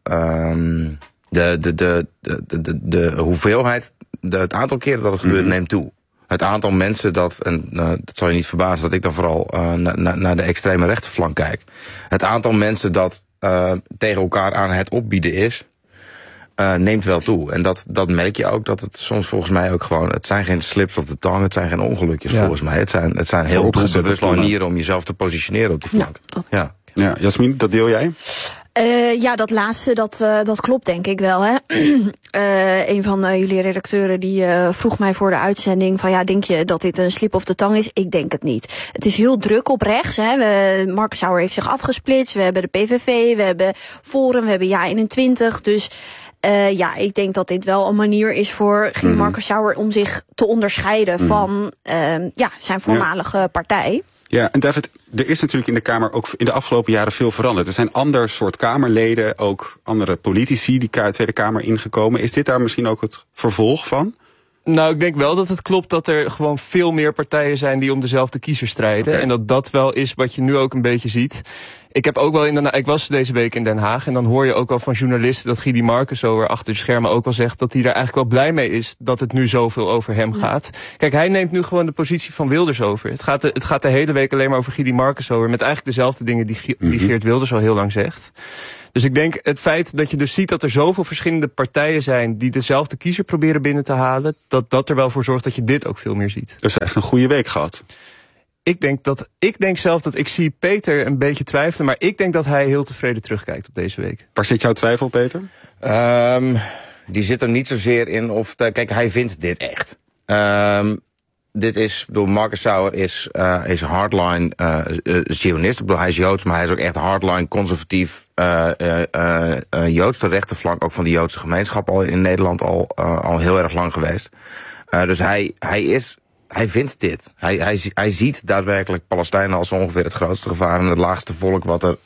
de hoeveelheid, het aantal keren dat het gebeurt neemt toe. Het aantal mensen dat zal je niet verbazen dat ik dan vooral naar de extreme rechterflank kijk. Het aantal mensen dat tegen elkaar aan het opbieden is, neemt wel toe. En dat merk je ook, dat het soms volgens mij ook gewoon, het zijn geen slips of the tongue, het zijn geen ongelukjes volgens mij. Het zijn heel doelbewuste manieren om jezelf te positioneren op die flank. Ja, Jasmin, dat deel jij? Dat laatste, dat klopt denk ik wel. Hè? Een van jullie redacteuren die vroeg mij voor de uitzending van denk je dat dit een slip of the tongue is? Ik denk het niet. Het is heel druk op rechts. Hè? Markensower heeft zich afgesplitst. We hebben de PVV, we hebben Forum, we hebben JA21. Dus ik denk dat dit wel een manier is voor Guidy Markensower om zich te onderscheiden van zijn voormalige partij. Ja, en David, er is natuurlijk in de Kamer ook in de afgelopen jaren veel veranderd. Er zijn ander soort Kamerleden, ook andere politici die Tweede Kamer ingekomen. Is dit daar misschien ook het vervolg van? Nou, ik denk wel dat het klopt dat er gewoon veel meer partijen zijn die om dezelfde kiezer strijden. Okay. En dat wel is wat je nu ook een beetje ziet. Ik was deze week in Den Haag en dan hoor je ook wel van journalisten dat Guidy Markensower achter de schermen ook wel zegt dat hij daar eigenlijk wel blij mee is dat het nu zoveel over hem gaat. Kijk, hij neemt nu gewoon de positie van Wilders over. Het gaat de hele week alleen maar over Guidy Markensower met eigenlijk dezelfde dingen die Geert Wilders al heel lang zegt. Dus ik denk het feit dat je dus ziet dat er zoveel verschillende partijen zijn die dezelfde kiezer proberen binnen te halen, dat er wel voor zorgt dat je dit ook veel meer ziet. Dus hij heeft een goede week gehad. Ik denk zelf dat ik zie Peter een beetje twijfelen, maar ik denk dat hij heel tevreden terugkijkt op deze week. Waar zit jouw twijfel, Peter? Die zit er niet zozeer in of... Kijk, hij vindt dit echt. Dit is... Markensower is hardline Zionist. Ik bedoel, hij is Joods, maar hij is ook echt hardline conservatief Joods. De rechterflank ook van de Joodse gemeenschap al in Nederland al heel erg lang geweest. Dus hij vindt dit. Hij ziet daadwerkelijk Palestijnen als ongeveer het grootste gevaar en het laagste volk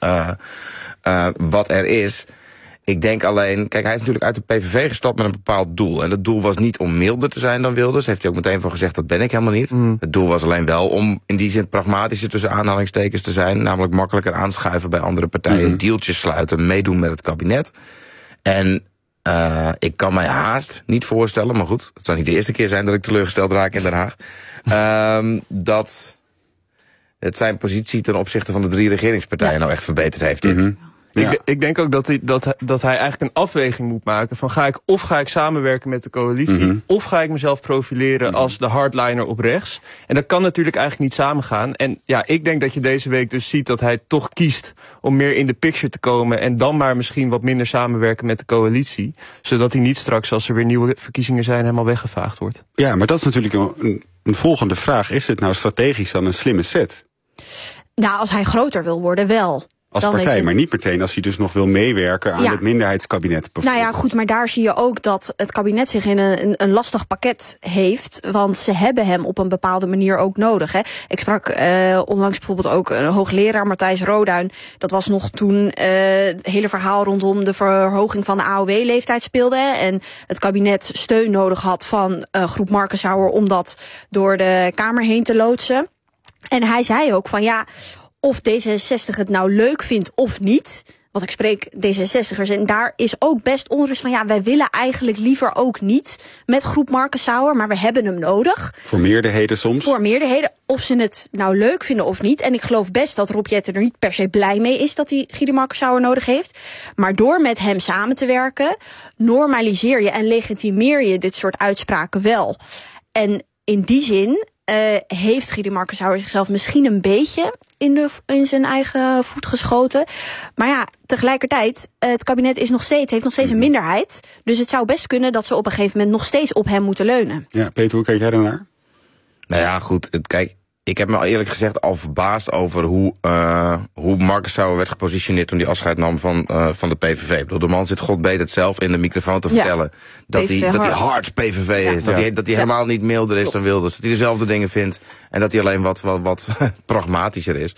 wat er is. Ik denk alleen, kijk, hij is natuurlijk uit de PVV gestapt met een bepaald doel. En dat doel was niet om milder te zijn dan Wilders. Heeft hij ook meteen van gezegd, dat ben ik helemaal niet. Het doel was alleen wel om in die zin pragmatischer tussen aanhalingstekens te zijn. Namelijk makkelijker aanschuiven bij andere partijen, dealtjes sluiten, meedoen met het kabinet. En ik kan mij haast niet voorstellen, maar goed, het zou niet de eerste keer zijn dat ik teleurgesteld raak in Den Haag. Dat het zijn positie ten opzichte van de 3 regeringspartijen nou echt verbeterd heeft, dit. Ja. Ik denk ook dat hij eigenlijk een afweging moet maken van ga ik samenwerken met de coalitie, of ga ik mezelf profileren als de hardliner op rechts. En dat kan natuurlijk eigenlijk niet samengaan. En ja, ik denk dat je deze week dus ziet dat hij toch kiest om meer in de picture te komen en dan maar misschien wat minder samenwerken met de coalitie. Zodat hij niet straks, als er weer nieuwe verkiezingen zijn, helemaal weggevaagd wordt. Ja, maar dat is natuurlijk een volgende vraag. Is dit nou strategisch dan een slimme set? Nou, als hij groter wil worden, wel. Als partij, maar niet meteen als hij dus nog wil meewerken aan het minderheidskabinet. Nou ja, goed, maar daar zie je ook dat het kabinet zich in een lastig pakket heeft. Want ze hebben hem op een bepaalde manier ook nodig. Hè. Ik sprak onlangs bijvoorbeeld ook een hoogleraar, Matthijs Roduin. Dat was nog toen het hele verhaal rondom de verhoging van de AOW-leeftijd speelde. Hè, en het kabinet steun nodig had van groep Markensower om dat door de Kamer heen te loodsen. En hij zei ook van ja, of D66 het nou leuk vindt of niet. Want ik spreek D66'ers en daar is ook best onrust van ja, wij willen eigenlijk liever ook niet met groep Markensower, maar we hebben hem nodig. Voor meerderheden soms? Voor meerderheden, of ze het nou leuk vinden of niet. En ik geloof best dat Rob Jetten er niet per se blij mee is dat hij Guidy Markensower nodig heeft. Maar door met hem samen te werken, normaliseer je en legitimeer je dit soort uitspraken wel. En in die zin heeft Guidy Markensower zichzelf misschien een beetje in zijn eigen voet geschoten. Maar ja, tegelijkertijd, het kabinet heeft nog steeds een minderheid. Dus het zou best kunnen dat ze op een gegeven moment nog steeds op hem moeten leunen. Ja, Peter, hoe kijk jij daarnaar? Nou ja, goed, kijk, ik heb me eerlijk gezegd al verbaasd over hoe Markensower werd gepositioneerd toen hij afscheid nam van de PVV. Ik bedoel, de man zit God weet het zelf in de microfoon te vertellen dat hij hard PVV is. Dat hij helemaal niet milder is dan Wilders. Dat hij dezelfde dingen vindt en dat hij alleen wat pragmatischer is.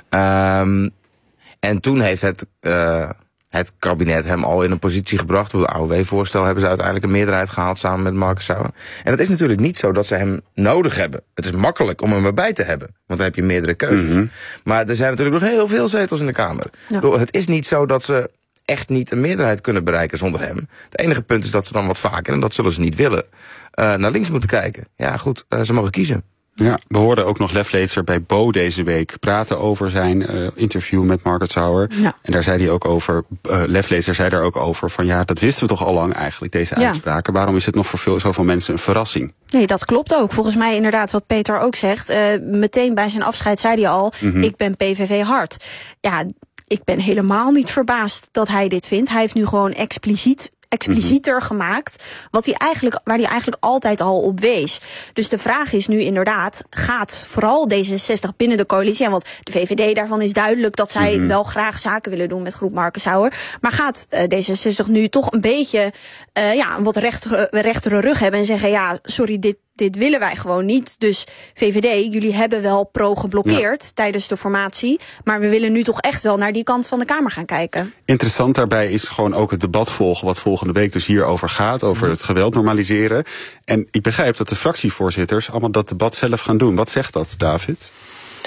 En toen heeft het kabinet hem al in een positie gebracht. Door het AOW-voorstel hebben ze uiteindelijk een meerderheid gehaald samen met Markensower. En het is natuurlijk niet zo dat ze hem nodig hebben. Het is makkelijk om hem erbij te hebben, want dan heb je meerdere keuzes. Maar er zijn natuurlijk nog heel veel zetels in de Kamer. Ja. Het is niet zo dat ze echt niet een meerderheid kunnen bereiken zonder hem. Het enige punt is dat ze dan wat vaker, en dat zullen ze niet willen, naar links moeten kijken. Ja goed, ze mogen kiezen. Ja, we hoorden ook nog Lef Leedser bij Bo deze week praten over zijn interview met Markensower. Ja. En daar zei hij ook over, Lef Leedser zei daar ook over van ja, dat wisten we toch al lang eigenlijk, deze uitspraken. Waarom is het nog voor zoveel mensen een verrassing? Nee, dat klopt ook. Volgens mij inderdaad wat Peter ook zegt. Meteen bij zijn afscheid zei hij al, ik ben PVV hard. Ja, ik ben helemaal niet verbaasd dat hij dit vindt. Hij heeft nu gewoon explicieter gemaakt waar hij eigenlijk altijd al op wees. Dus de vraag is nu inderdaad, gaat vooral D66 binnen de coalitie, want de VVD daarvan is duidelijk dat zij wel graag zaken willen doen met groep Markensower, maar gaat D66 nu toch een beetje een wat rechtere rug hebben en zeggen ja, sorry, dit willen wij gewoon niet. Dus VVD, jullie hebben wel pro geblokkeerd tijdens de formatie, maar we willen nu toch echt wel naar die kant van de Kamer gaan kijken. Interessant daarbij is gewoon ook het debat volgen wat volgende week dus hierover gaat, over het geweld normaliseren. En ik begrijp dat de fractievoorzitters allemaal dat debat zelf gaan doen. Wat zegt dat, David?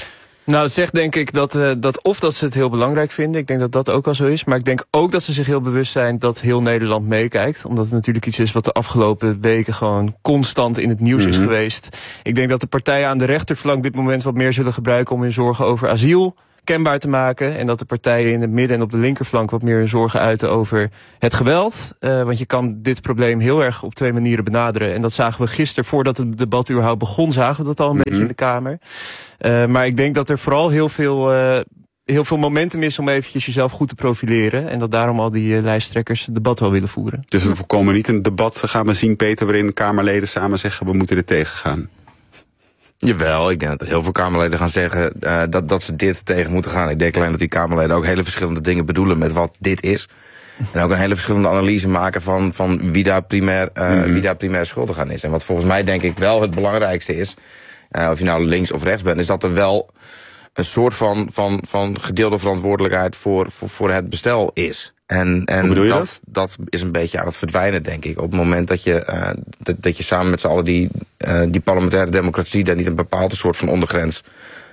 Nou, het zegt denk ik dat ze het heel belangrijk vinden. Ik denk dat dat ook wel zo is. Maar ik denk ook dat ze zich heel bewust zijn dat heel Nederland meekijkt. Omdat het natuurlijk iets is wat de afgelopen weken gewoon constant in het nieuws is geweest. Ik denk dat de partijen aan de rechterflank dit moment wat meer zullen gebruiken om hun zorgen over asiel kenbaar te maken. En dat de partijen in het midden en op de linkerflank wat meer hun zorgen uiten over het geweld. Want je kan dit probleem heel erg op 2 manieren benaderen. En dat zagen we gisteren, voordat het debat überhaupt begon, zagen we dat al een beetje in de Kamer. Maar ik denk dat er vooral heel veel momentum is om eventjes jezelf goed te profileren. En dat daarom al die lijsttrekkers het debat wel willen voeren. Dus we voorkomen niet een debat, gaan we zien, Peter, waarin Kamerleden samen zeggen we moeten er tegen gaan. Jawel, ik denk dat er heel veel Kamerleden gaan zeggen dat ze dit tegen moeten gaan. Ik denk alleen dat die Kamerleden ook hele verschillende dingen bedoelen met wat dit is. En ook een hele verschillende analyse maken van wie daar primair schuldig aan is. En wat volgens mij denk ik wel het belangrijkste is, of je nou links of rechts bent, is dat er wel een soort van gedeelde verantwoordelijkheid voor het bestel is. En dat is een beetje aan het verdwijnen, denk ik. Op het moment dat je samen met z'n allen die parlementaire democratie daar niet een bepaalde soort van ondergrens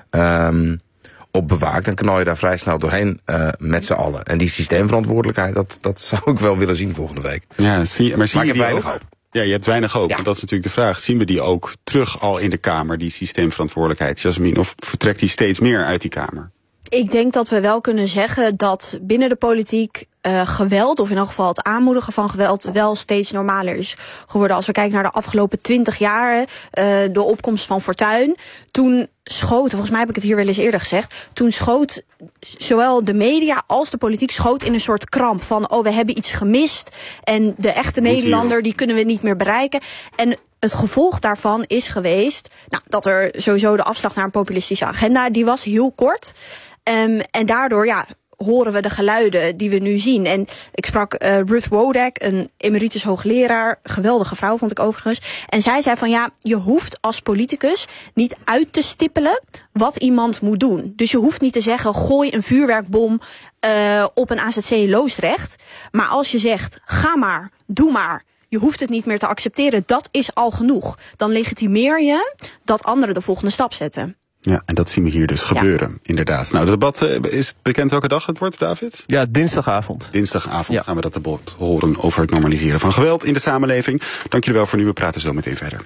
op bewaakt, dan knal je daar vrij snel doorheen met z'n allen. En die systeemverantwoordelijkheid, dat zou ik wel willen zien volgende week. Ja, maar zie je die weinig ook? hoop. Ja, je hebt weinig hoop. Ja. Want dat is natuurlijk de vraag. Zien we die ook terug al in de Kamer, die systeemverantwoordelijkheid, Jasmin? Of vertrekt die steeds meer uit die Kamer? Ik denk dat we wel kunnen zeggen dat binnen de politiek geweld, of in elk geval het aanmoedigen van geweld, wel steeds normaler is geworden. Als we kijken naar de afgelopen 20 jaar, de opkomst van Fortuyn, toen schoten, volgens mij heb ik het hier wel eens eerder gezegd, toen schoot zowel de media als de politiek schoot in een soort kramp van, we hebben iets gemist en de echte Nederlander, die kunnen we niet meer bereiken. En het gevolg daarvan is geweest dat er sowieso de afslag naar een populistische agenda, die was heel kort. En daardoor horen we de geluiden die we nu zien. En ik sprak Ruth Wodak, een emeritus hoogleraar, geweldige vrouw vond ik overigens. En zij zei van je hoeft als politicus niet uit te stippelen wat iemand moet doen. Dus je hoeft niet te zeggen, gooi een vuurwerkbom op een AZC in Loosdrecht. Maar als je zegt, ga maar, doe maar, je hoeft het niet meer te accepteren, dat is al genoeg. Dan legitimeer je dat anderen de volgende stap zetten. Ja, en dat zien we hier dus gebeuren, inderdaad. Nou, het debat, is het bekend welke dag het wordt, David? Ja, dinsdagavond. Dinsdagavond gaan we dat debat horen over het normaliseren van geweld in de samenleving. Dank jullie wel voor nu, we praten zo meteen verder.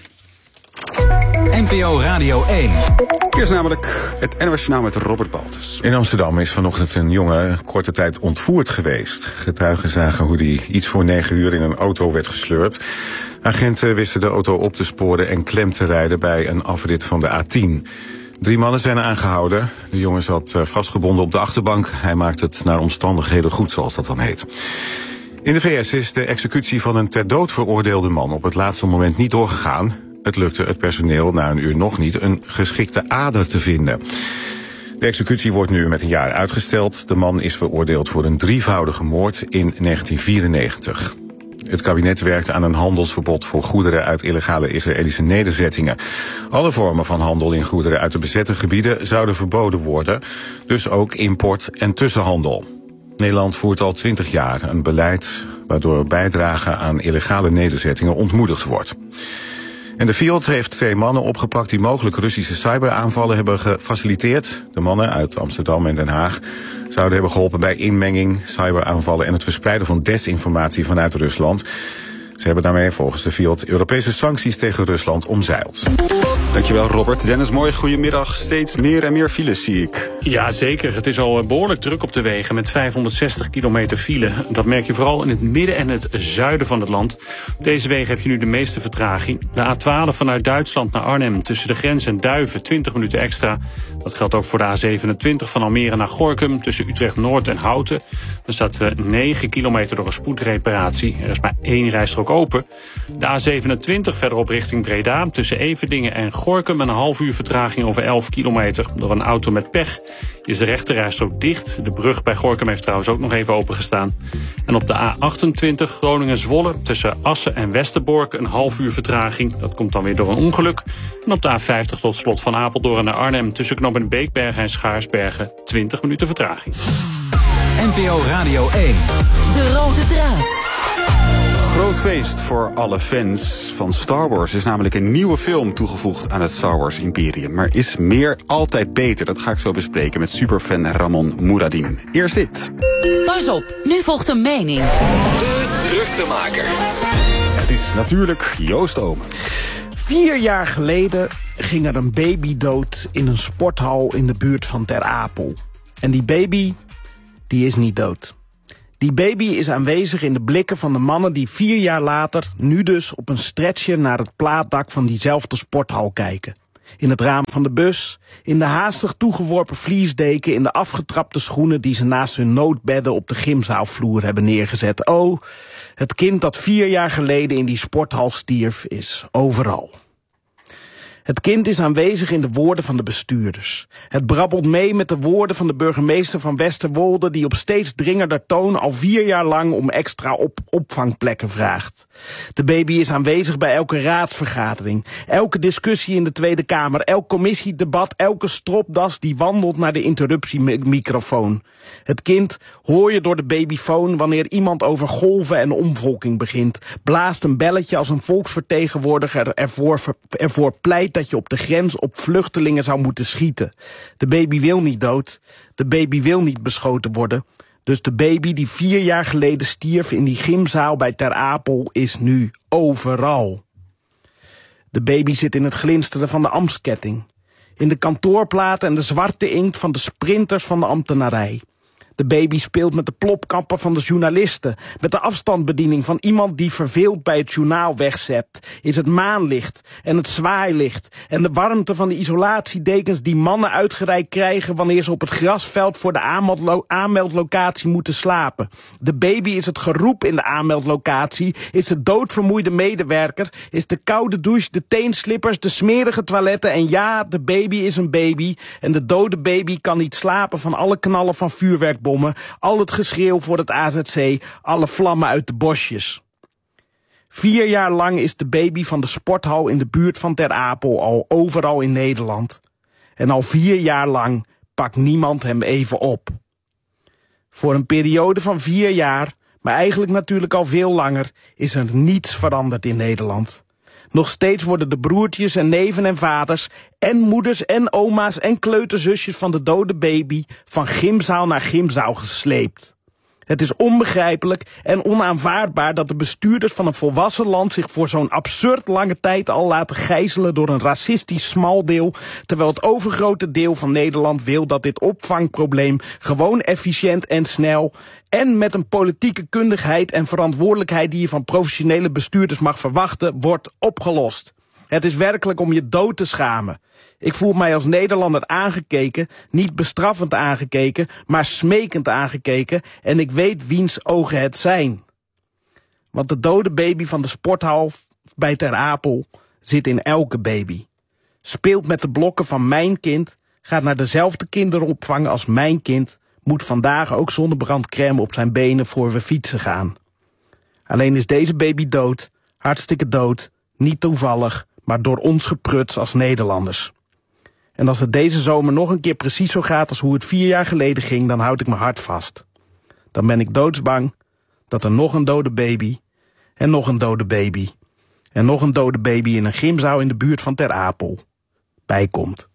NPO Radio 1. Eerst namelijk het NOS Journaal met Robert Baltus. In Amsterdam is vanochtend een jongen korte tijd ontvoerd geweest. Getuigen zagen hoe hij iets voor 9 uur in een auto werd gesleurd. Agenten wisten de auto op te sporen en klem te rijden bij een afrit van de A10. 3 mannen zijn aangehouden. De jongen zat vastgebonden op de achterbank. Hij maakt het naar omstandigheden goed, zoals dat dan heet. In de VS is de executie van een ter dood veroordeelde man op het laatste moment niet doorgegaan. Het lukte het personeel na een uur nog niet een geschikte ader te vinden. De executie wordt nu met een jaar uitgesteld. De man is veroordeeld voor een 3-voudige moord in 1994. Het kabinet werkt aan een handelsverbod voor goederen uit illegale Israëlische nederzettingen. Alle vormen van handel in goederen uit de bezette gebieden zouden verboden worden. Dus ook import en tussenhandel. Nederland voert al 20 jaar een beleid waardoor bijdrage aan illegale nederzettingen ontmoedigd wordt. En de Fiat heeft 2 mannen opgepakt die mogelijk Russische cyberaanvallen hebben gefaciliteerd. De mannen uit Amsterdam en Den Haag zouden hebben geholpen bij inmenging, cyberaanvallen en het verspreiden van desinformatie vanuit Rusland. Ze hebben daarmee volgens de Fiat Europese sancties tegen Rusland omzeild. Dankjewel Robert. Dennis, mooi, goedemiddag. Steeds meer en meer files zie ik. Ja, zeker. Het is al behoorlijk druk op de wegen met 560 kilometer file. Dat merk je vooral in het midden en het zuiden van het land. Op deze wegen heb je nu de meeste vertraging. De A12 vanuit Duitsland naar Arnhem tussen de grens en Duiven 20 minuten extra. Dat geldt ook voor de A27 van Almere naar Gorinchem tussen Utrecht-Noord en Houten. Er staat 9 kilometer door een spoedreparatie. Er is maar 1 rijstrook open. De A27 verderop richting Breda tussen Everdingen en Gorinchem een half uur vertraging over 11 kilometer. Door een auto met pech is de rechterrijstrook dicht. De brug bij Gorinchem heeft trouwens ook nog even opengestaan. En op de A28 Groningen-Zwolle tussen Assen en Westerbork een half uur vertraging. Dat komt dan weer door een ongeluk. En op de A50 tot slot van Apeldoorn naar Arnhem tussen knooppunt Beekbergen en Schaarsbergen 20 minuten vertraging. NPO Radio 1. De rode draad. Groot feest voor alle fans van Star Wars. Er is namelijk een nieuwe film toegevoegd aan het Star Wars Imperium. Maar is meer altijd beter? Dat ga ik zo bespreken met superfan Ramon Mouradin. Eerst dit. Pas op, nu volgt een mening. De Druktemaker. Het is natuurlijk Joost Omen. 4 jaar geleden ging er een baby dood in een sporthal in de buurt van Ter Apel. En die baby, die is niet dood. Die baby is aanwezig in de blikken van de mannen die 4 jaar later, nu dus op een stretcher naar het plaatdak van diezelfde sporthal kijken. In het raam van de bus, in de haastig toegeworpen vliesdeken, in de afgetrapte schoenen die ze naast hun noodbedden op de gymzaalvloer hebben neergezet. Oh, het kind dat 4 jaar geleden in die sporthal stierf is overal. Het kind is aanwezig in de woorden van de bestuurders. Het brabbelt mee met de woorden van de burgemeester van Westerwolde, die op steeds dringender toon al 4 jaar lang om extra opvangplekken vraagt. De baby is aanwezig bij elke raadsvergadering, elke discussie in de Tweede Kamer, elk commissiedebat, elke stropdas die wandelt naar de interruptiemicrofoon. Het kind hoor je door de babyfoon wanneer iemand over golven en omvolking begint, blaast een belletje als een volksvertegenwoordiger ervoor pleit dat je op de grens op vluchtelingen zou moeten schieten. De baby wil niet dood, de baby wil niet beschoten worden. Dus de baby die 4 jaar geleden stierf in die gymzaal bij Ter Apel is nu overal. De baby zit in het glinsteren van de ambtsketting, in de kantoorplaten en de zwarte inkt van de sprinters van de ambtenarij. De baby speelt met de plopkappen van de journalisten, met de afstandsbediening van iemand die verveeld bij het journaal wegzept. Is het maanlicht en het zwaailicht en de warmte van de isolatiedekens die mannen uitgereikt krijgen wanneer ze op het grasveld voor de aanmeldlocatie moeten slapen. De baby is het geroep in de aanmeldlocatie, is de doodvermoeide medewerker, is de koude douche, de teenslippers, de smerige toiletten en ja, de baby is een baby en de dode baby kan niet slapen van alle knallen van vuurwerk. Al het geschreeuw voor het AZC, alle vlammen uit de bosjes. 4 jaar lang is de baby van de sporthal in de buurt van Ter Apel al overal in Nederland. En al 4 jaar lang pakt niemand hem even op. Voor een periode van 4 jaar, maar eigenlijk natuurlijk al veel langer, is er niets veranderd in Nederland. Nog steeds worden de broertjes en neven en vaders en moeders en oma's en kleuterzusjes van de dode baby van gymzaal naar gymzaal gesleept. Het is onbegrijpelijk en onaanvaardbaar dat de bestuurders van een volwassen land zich voor zo'n absurd lange tijd al laten gijzelen door een racistisch smaldeel, terwijl het overgrote deel van Nederland wil dat dit opvangprobleem gewoon efficiënt en snel en met een politieke kundigheid en verantwoordelijkheid die je van professionele bestuurders mag verwachten, wordt opgelost. Het is werkelijk om je dood te schamen. Ik voel mij als Nederlander aangekeken, niet bestraffend aangekeken, maar smekend aangekeken en ik weet wiens ogen het zijn. Want de dode baby van de sporthal bij Ter Apel zit in elke baby. Speelt met de blokken van mijn kind, gaat naar dezelfde kinderopvang als mijn kind, moet vandaag ook zonnebrandcrème op zijn benen voor we fietsen gaan. Alleen is deze baby dood, hartstikke dood, niet toevallig, maar door ons gepruts als Nederlanders. En als het deze zomer nog een keer precies zo gaat als hoe het 4 jaar geleden ging, dan houd ik mijn hart vast. Dan ben ik doodsbang dat er nog een dode baby en nog een dode baby en nog een dode baby in een gymzaal in de buurt van Ter Apel bijkomt.